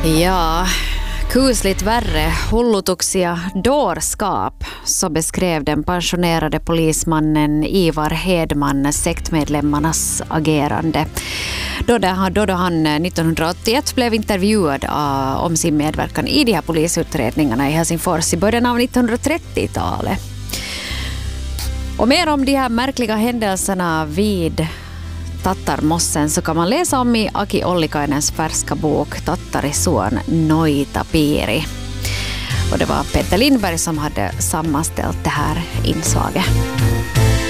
Ja, kusligt värre, hullutuksia dårskap, så beskrev den pensionerade polismannen Ivar Hedman sektmedlemmarnas agerande. Då han 1981 blev intervjuad om sin medverkan i de här polisutredningarna i Helsingfors i början av 1930-talet. Och mer om de här märkliga händelserna vid Tattarmossen så kan man läsa om i Aki Ollikainens färska bok Tattarisuon Noitapiiri. Och det var Peter Lindberg som hade sammanställt det här inslaget.